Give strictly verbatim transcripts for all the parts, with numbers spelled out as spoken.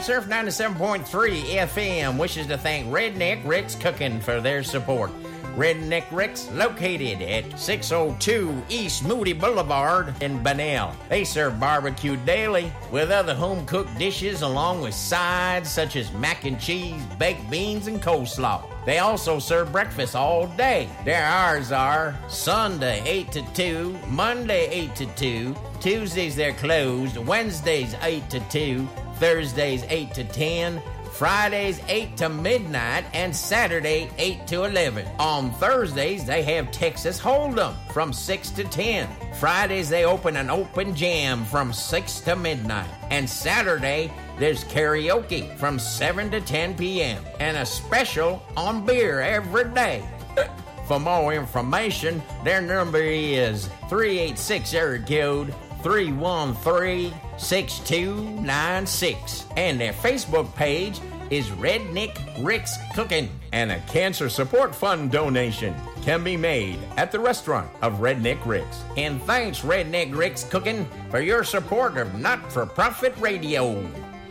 Surf ninety-seven point three F M wishes to thank Redneck Rick's Cooking for their support. Redneck Rick's, located at six oh two East Moody Boulevard in Bunnell. They serve barbecue daily with other home-cooked dishes along with sides such as mac and cheese, baked beans, and coleslaw. They also serve breakfast all day. Their hours are Sunday eight to two, Monday eight to two, Tuesdays they're closed, Wednesdays eight to two, Thursdays eight to ten, Fridays eight to midnight, and Saturday eight to eleven. On Thursdays, they have Texas Hold'em from six to ten. Fridays, they open an open jam from six to midnight. And Saturday, there's karaoke from seven to ten p.m. and a special on beer every day. For more information, their number is three eight six area code three one three, six two nine six. And their Facebook page is Redneck Rick's Cooking. And a cancer support fund donation can be made at the restaurant of Redneck Rick's. And thanks, Redneck Rick's Cooking, for your support of not-for-profit radio.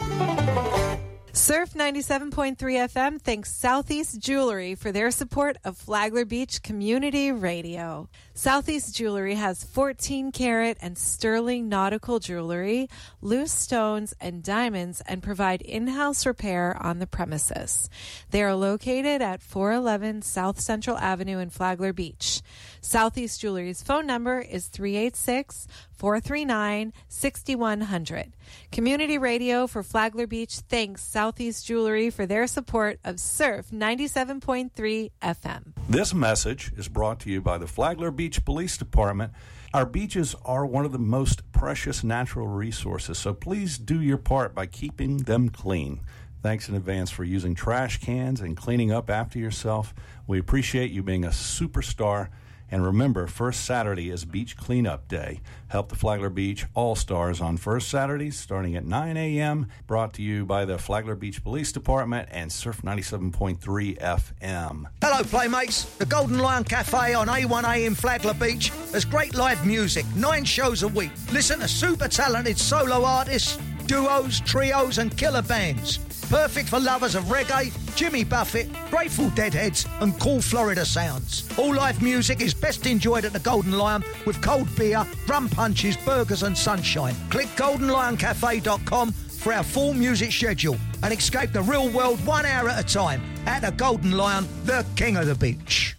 Surf ninety-seven point three F M thanks Southeast Jewelry for their support of Flagler Beach Community Radio. Southeast Jewelry has fourteen karat and sterling nautical jewelry, loose stones, and diamonds, and provide in-house repair on the premises. They are located at four eleven South Central Avenue in Flagler Beach. Southeast Jewelry's phone number is three eight six, four three nine, six one zero zero. Community Radio for Flagler Beach thanks Southeast Jewelry for their support of Surf ninety-seven point three F M. This message is brought to you by the Flagler Beach Police Department. Our beaches are one of the most precious natural resources, so please do your part by keeping them clean. Thanks in advance for using trash cans and cleaning up after yourself. We appreciate you being a superstar. And remember, First Saturday is Beach Cleanup Day. Help the Flagler Beach All-Stars on First Saturdays starting at nine a.m. Brought to you by the Flagler Beach Police Department and Surf ninety-seven point three F M. Hello, Playmates. The Golden Lion Cafe on A one A in Flagler Beach has great live music, nine shows a week. Listen to super talented solo artists, duos, trios, and killer bands. Perfect for lovers of reggae, Jimmy Buffett, Grateful Deadheads, and cool Florida sounds. All live music is best enjoyed at the Golden Lion with cold beer, rum punches, burgers, and sunshine. Click golden lion cafe dot com for our full music schedule and escape the real world one hour at a time at the Golden Lion, the king of the beach.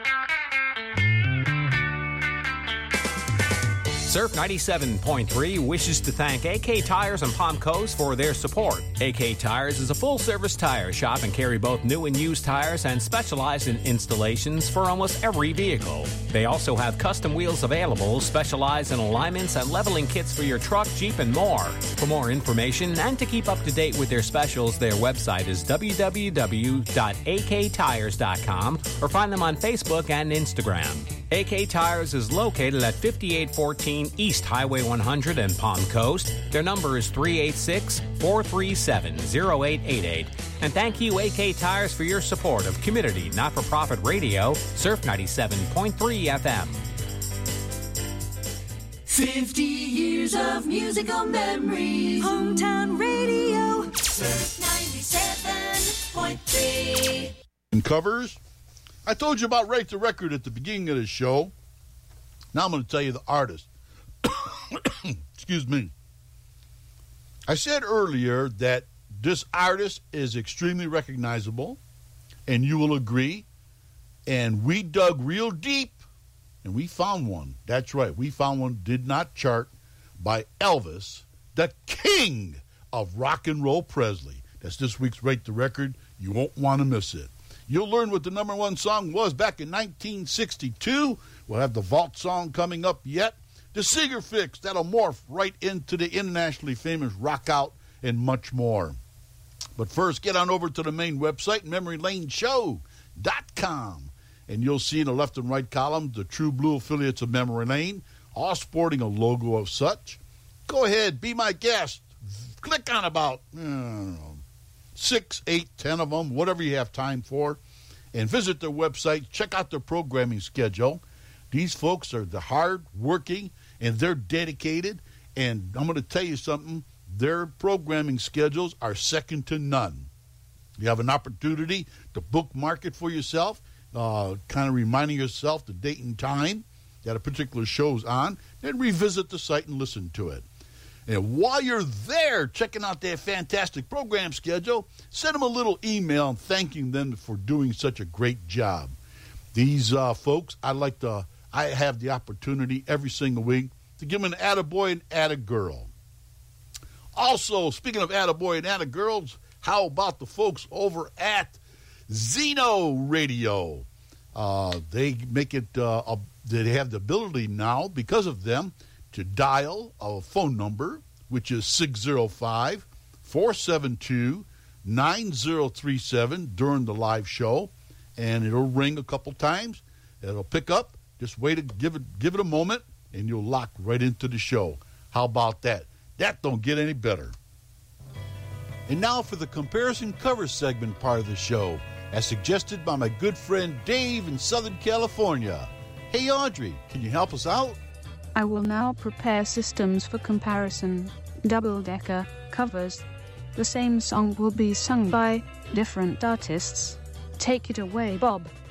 Surf ninety-seven point three wishes to thank A K Tires and Palm Coast for their support. A K Tires is a full-service tire shop and carry both new and used tires and specialize in installations for almost every vehicle. They also have custom wheels available, specialize in alignments and leveling kits for your truck, Jeep, and more. For more information and to keep up to date with their specials, their website is w w w dot a k tires dot com or find them on Facebook and Instagram. A K Tires is located at fifty-eight fourteen East Highway one hundred in Palm Coast. Their number is three eight six, four three seven, zero eight eight eight. And thank you, A K Tires, for your support of community not-for-profit radio, Surf ninety-seven point three F M. fifty years of musical memories. Hometown radio, Surf ninety-seven point three. And covers. I told you about Rate the Record at the beginning of the show. Now I'm going to tell you the artist. Excuse me. I said earlier that this artist is extremely recognizable, and you will agree. And we dug real deep, and we found one. That's right. We found one did not chart by Elvis, the king of rock and roll Presley. That's this week's Rate the Record. You won't want to miss it. You'll learn what the number one song was back in nineteen sixty-two. We'll have the Vault song coming up yet. The Seeger Fix, that'll morph right into the internationally famous Rock Out and much more. But first, get on over to the main website, memory lane show dot com. And you'll see in the left and right column the True Blue affiliates of Memory Lane, all sporting a logo of such. Go ahead, be my guest. Click on about, I don't know, six, eight, ten of them, whatever you have time for, and visit their website. Check out their programming schedule. These folks are the hard working, and they're dedicated. And I'm going to tell you something. Their programming schedules are second to none. You have an opportunity to bookmark it for yourself, uh, kind of reminding yourself the date and time that a particular show's on, then revisit the site and listen to it. And while you're there checking out their fantastic program schedule, send them a little email thanking them for doing such a great job. These uh, folks, I like to, I have the opportunity every single week to give them an attaboy and attagirl. Also, speaking of attaboy and attagirls, how about the folks over at Zeno Radio? Uh, they make it, uh, a, they have the ability now, because of them, to dial a phone number, which is six oh five, four seven two, nine oh three seven during the live show, and it'll ring a couple times. It'll pick up. Just wait, to give it, give it a moment, and you'll lock right into the show. How about that? That don't get any better. And now for the comparison cover segment part of the show, as suggested by my good friend Dave in Southern California. Hey, Audrey, can you help us out? I will now prepare systems for comparison. Double-decker covers. The same song will be sung by different artists. Take it away, Bob.